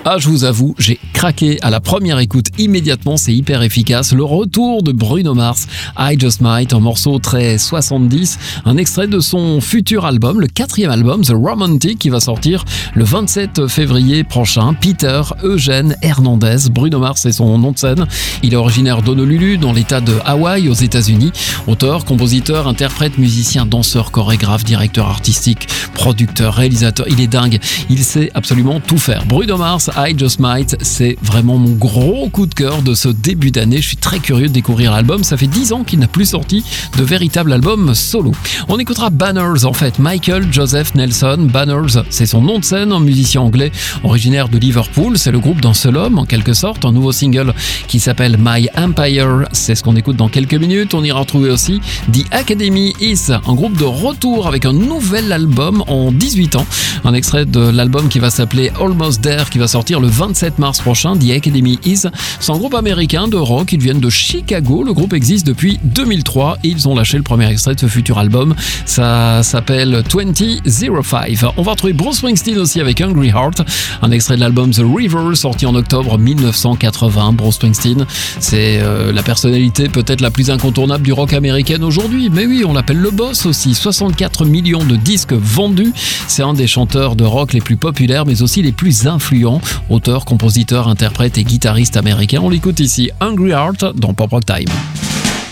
Ah, je vous avoue, j'ai craqué à la première écoute immédiatement, c'est hyper efficace. Le retour de Bruno Mars, I Just Might, un morceau très 70, un extrait de son futur album, le 4e album, The Romantic, qui va sortir le 27 février prochain. Peter Eugène Hernandez, Bruno Mars c'est son nom de scène. Il est originaire d'Honolulu, dans l'état de Hawaï, aux États-Unis. Auteur, compositeur, interprète, musicien, danseur, chorégraphe, directeur artistique, producteur, réalisateur. Il est dingue, il sait absolument tout faire. Bruno Mars, I Just Might, c'est vraiment mon gros coup de cœur de ce début d'année. Je suis très curieux de découvrir l'album. Ça fait 10 ans qu'il n'a plus sorti de véritable album solo. On écoutera Banners, en fait. Michael Joseph Nelson. Banners, c'est son nom de scène, un musicien anglais originaire de Liverpool. C'est le groupe d'un seul homme, en quelque sorte. Un nouveau single qui s'appelle My Empire. C'est ce qu'on écoute dans quelques minutes. On ira retrouver aussi The Academy Is, un groupe de retour avec un nouvel album en 18 ans. Un extrait de l'album qui va s'appeler Almost There, qui va sortir le 27 mars prochain. The Academy Is, c'est un groupe américain de rock. Ils viennent de Chicago. Le groupe existe depuis 2003 et ils ont lâché le premier extrait de ce futur album. Ça s'appelle 2005. On va retrouver Bruce Springsteen aussi avec Hungry Heart, un extrait de l'album The River sorti en octobre 1980. Bruce Springsteen, c'est la personnalité peut-être la plus incontournable du rock américain aujourd'hui. Mais oui, on l'appelle le boss aussi. 64 millions de disques vendus. C'est un des chanteurs de rock les plus populaires mais aussi les plus influents. Auteur, compositeur, interprète et guitariste américain. On l'écoute ici, Hungry Heart, dans Pop Rock Time.